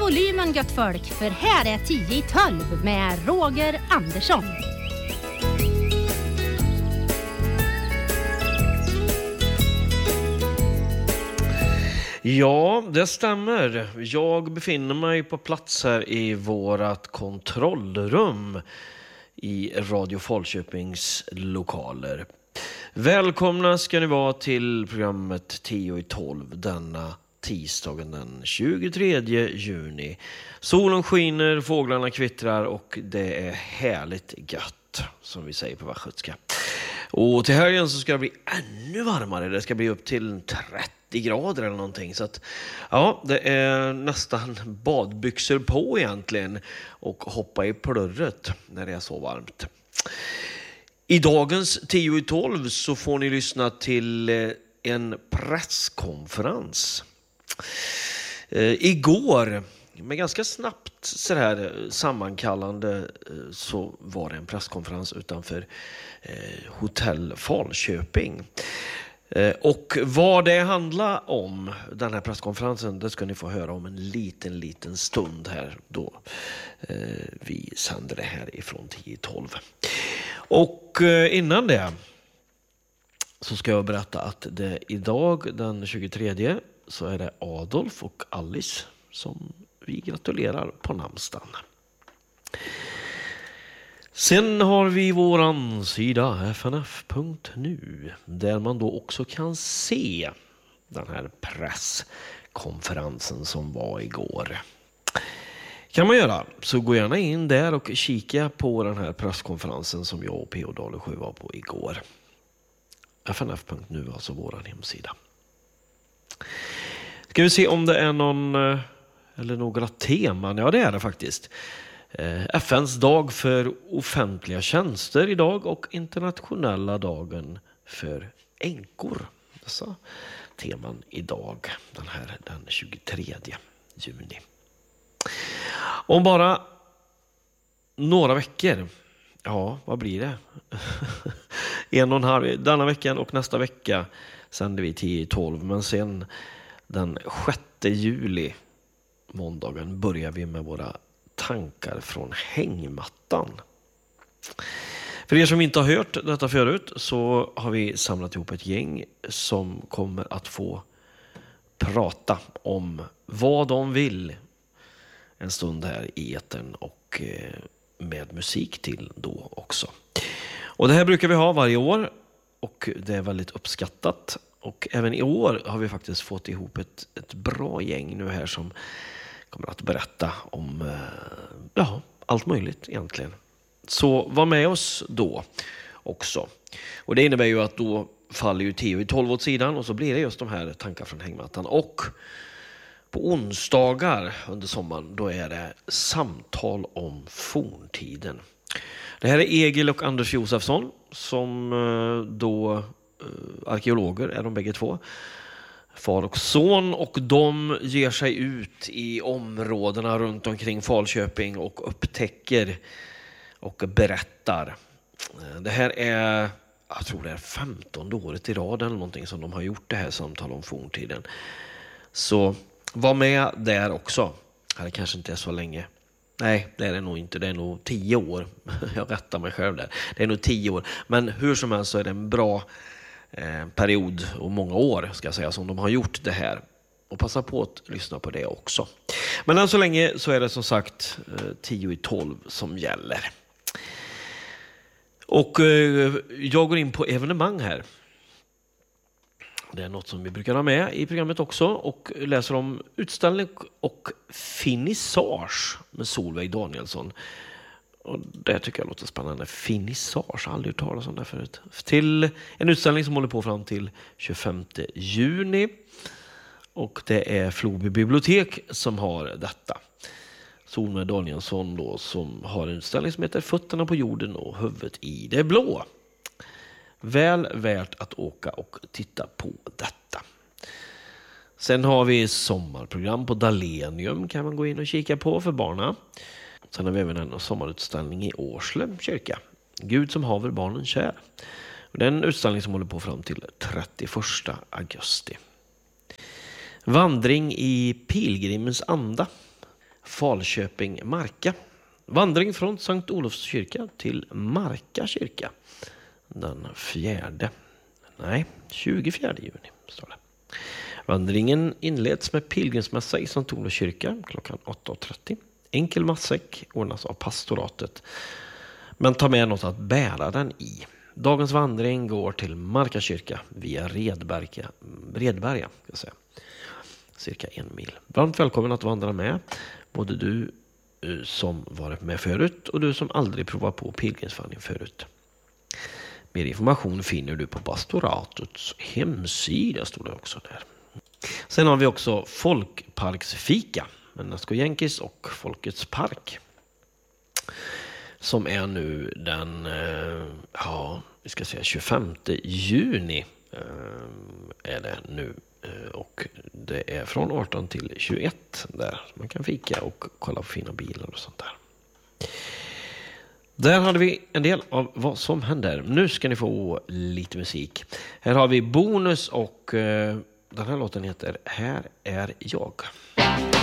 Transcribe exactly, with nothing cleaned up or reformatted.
volymen gött folk, för här är tio i tolv med Roger Andersson. Ja, det stämmer. Jag befinner mig på plats här i vårat kontrollrum i Radio Falköpings lokaler. Välkomna ska ni vara till programmet tio i tolv denna tisdagen den tjugotredje juni. Solen skiner, fåglarna kvittrar och det är härligt gött, som vi säger på västgötska. Och till helgen så ska det bli ännu varmare. Det ska bli upp till trettio grader eller någonting. Så att, ja, det är nästan badbyxor på egentligen. Och hoppa i plurret när det är så varmt. I dagens tio i tolv så får ni lyssna till en presskonferens. Eh, igår, med ganska snabbt så här sammankallande, så var det en presskonferens utanför eh, Hotell Falköping. Eh, och vad det handlar om, den här presskonferensen, det ska ni få höra om en liten, liten stund här då eh, vi sänder det här ifrån tio i tolv. Och eh, innan det så ska jag berätta att det idag den tjugotredje så är det Adolf och Alice som vi gratulerar på namnsdagen. Sen har vi våran sida f n f punkt nu där man då också kan se den här presskonferensen som var igår. Kan man göra, så gå gärna in där och kika på den här presskonferensen som jag och P O Dalesjö var på igår. f n f punkt nu, alltså våran hemsida. Ska vi se om det är någon eller några teman. Ja, det är det faktiskt. F N:s dag för offentliga tjänster idag och internationella dagen för änkor. Dessa teman idag, den här den tjugotredje juni. Om bara några veckor, ja, vad blir det? en och en halv, denna veckan och nästa vecka sänder vi tio i tolv, men sen den sjätte juli, måndagen, börjar vi med våra tankar från hängmattan. För er som inte har hört detta förut så har vi samlat ihop ett gäng som kommer att få prata om vad de vill en stund här i etern och med musik till då också. Och det här brukar vi ha varje år och det är väldigt uppskattat. Och även i år har vi faktiskt fått ihop ett, ett bra gäng nu här som kommer att berätta om ja, allt möjligt egentligen. Så var med oss då också. Och det innebär ju att då faller ju tio i tolv åt sidan och så blir det just de här tankar från hängmattan. Och på onsdagar under sommaren då är det samtal om forntiden. Det här är Egil och Anders Josefsson som då arkeologer är de bägge två. Far och son, och de ger sig ut i områdena runt omkring Falköping och upptäcker och berättar. Det här är, jag tror det är femtonde året i rad eller någonting som de har gjort det här samtal om forntiden. Så var med där också. Det kanske inte är så länge. Nej, det är det nog inte. Det är nog tio år. Jag rättar mig själv där. Det är nog tio år. Men hur som helst så är det en bra eh, period och många år ska jag säga som de har gjort det här. Och passa på att lyssna på det också. Men än så länge så är det som sagt eh, tio i tolv som gäller. Och eh, jag går in på evenemang här. Det är något som vi brukar ha med i programmet också och läser om utställning och finissage med Solveig Danielsson. Och det tycker jag låter spännande. Finissage, aldrig hört talas om det förut. Till en utställning som håller på fram till tjugofemte juni. Och det är Floby bibliotek som har detta. Solveig Danielsson då som har en utställning som heter Fötterna på jorden och huvudet i det blå. Väl värt att åka och titta på detta. Sen har vi sommarprogram på Dalenium kan man gå in och kika på för barna. Sen har vi även en sommarutställning i Årsle kyrka. Gud som haver barnen kär. Det är en utställning som håller på fram till trettioförsta augusti. Vandring i pilgrimens anda. Falköping-Marka. Vandring från Sankt Olofs kyrka till Marka kyrka. Den fjärde, nej, tjugofjärde juni står det. Vandringen inleds med pilgrimsmässa i Sankt Olofs kyrka klockan åtta och trettio. Enkel matsäck ordnas av pastoratet. Men ta med något att bära den i. Dagens vandring går till Marka kyrka via Redberga, Redberga ska jag säga. Cirka en mil. Varmt välkommen att vandra med. Både du som varit med förut och du som aldrig provat på pilgrimsvandring förut. Mer information finner du på pastoratets hemsida, står det också där. Sen har vi också folkparksfika med Nasko Jänkis och Folkets park. Som är nu den ja, vi ska säga tjugofemte juni är det nu. Och det är från arton till tjugoett där man kan fika och kolla på fina bilar och sånt där. Där hade vi en del av vad som händer. Nu ska ni få lite musik. Här har vi Bonus och den här låten heter Här är jag.